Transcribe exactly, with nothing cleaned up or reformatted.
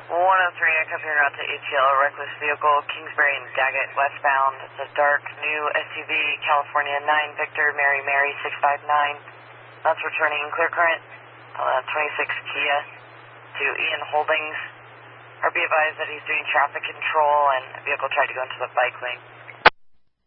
one oh three, I copy your route to A T L, reckless vehicle, Kingsbury and Daggett, westbound. It's a dark, new S U V, California nine Victor, Mary Mary six five nine. That's returning clear current, uh, twenty-six Kia to Ian Holdings. R B advised that he's doing traffic control and the vehicle tried to go into the bike lane.